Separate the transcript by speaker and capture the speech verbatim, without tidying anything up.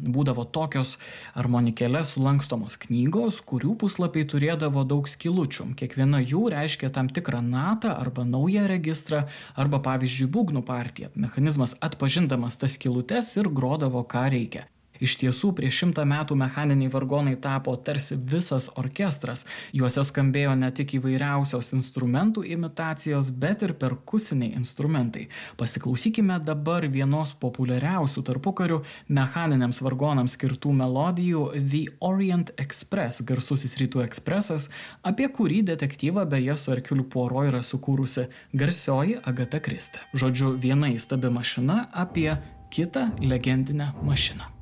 Speaker 1: Būdavo tokios armonikėles sulankstomos knygos, kurių puslapiai turėdavo daug skylučių. Kiekviena jų reiškia tam tikrą natą arba naują registrą arba pavyzdžiui būgnų partiją. Mechanizmas atpažindamas tas skylutes ir grodavo ką reikia. Iš tiesų, prieš šimtą metų mechaniniai vargonai tapo tarsi visas orkestras. Juose skambėjo ne tik įvairiausios instrumentų imitacijos, bet ir perkusiniai instrumentai. Pasiklausykime dabar vienos populiariausių tarpukarių mechaniniams vargonams skirtų melodijų The Orient Express, garsusis Rytų ekspresas, apie kurį detektyvą beje su Herkiuliu Puaro yra sukūrusi garsioji Agata Kristi. Žodžiu, viena įstabi mašina apie kitą legendinę mašiną.